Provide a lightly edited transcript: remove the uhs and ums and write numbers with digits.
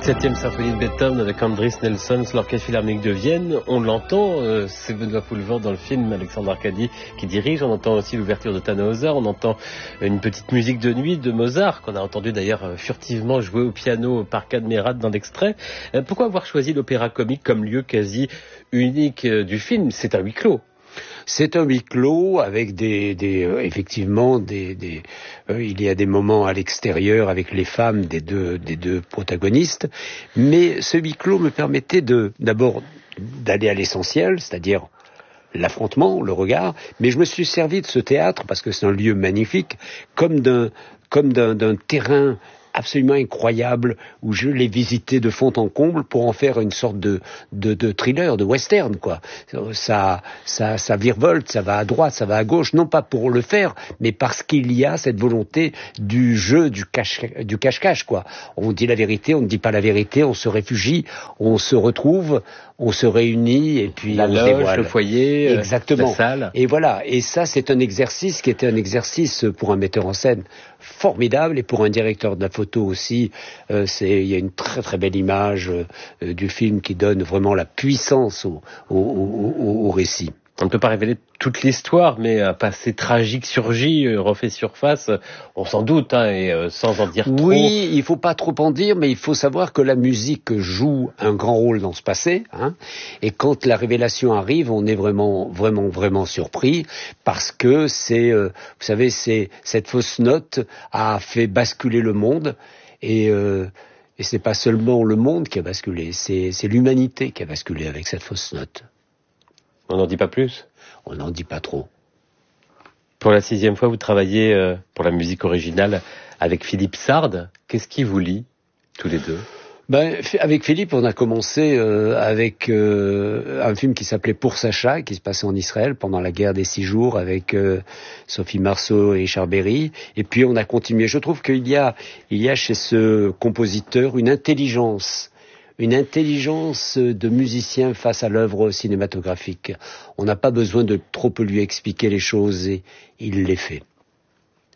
Septième symphonie de Beethoven avec Andris Nelsons, l'Orchestre Philharmonique de Vienne. On l'entend, c'est Benoît Poelvoort dans le film, Alexandre Arcadi qui dirige. On entend aussi l'ouverture de Tannhäuser. On entend une petite musique de nuit de Mozart, qu'on a entendu d'ailleurs furtivement jouer au piano par Cadmerat dans l'extrait. Pourquoi avoir choisi l'opéra comique comme lieu quasi unique du film? C'est un huis clos. C'est un huis clos avec effectivement il y a des moments à l'extérieur avec les femmes des deux protagonistes, mais ce huis clos me permettait d'abord d'aller à l'essentiel, c'est-à-dire l'affrontement, le regard, mais je me suis servi de ce théâtre parce que c'est un lieu magnifique, comme d'un terrain absolument incroyable où je l'ai visité de fond en comble pour en faire une sorte de thriller, de western, quoi. Ça virevolte, ça va à droite, ça va à gauche, non pas pour le faire, mais parce qu'il y a cette volonté du jeu, du cache-cache, quoi. On dit la vérité, on ne dit pas la vérité, on se réfugie, on se retrouve, on se réunit et puis la on loge, dévoile. le foyer, exactement. La salle. Et voilà. Et ça, c'est un exercice qui était un exercice pour un metteur en scène formidable et pour un directeur de la photo aussi. Il y a une très très belle image du film qui donne vraiment la puissance au récit. On ne peut pas révéler toute l'histoire, mais un passé tragique surgit, refait surface, on s'en doute, et sans en dire trop. Oui, il faut pas trop en dire, mais il faut savoir que la musique joue un grand rôle dans ce passé, et quand la révélation arrive, on est vraiment surpris, parce que vous savez, cette fausse note a fait basculer le monde, et c'est pas seulement le monde qui a basculé, c'est l'humanité qui a basculé avec cette fausse note. On n'en dit pas plus? On n'en dit pas trop. Pour la 6e fois, vous travaillez pour la musique originale avec Philippe Sard. Qu'est-ce qui vous lie, tous les deux? Avec Philippe, on a commencé avec un film qui s'appelait Pour Sacha, qui se passait en Israël pendant la guerre des 6 jours, avec Sophie Marceau et Richard Berry. Et puis on a continué. Je trouve qu'il y a chez ce compositeur une intelligence de musicien face à l'œuvre cinématographique. On n'a pas besoin de trop lui expliquer les choses et il les fait.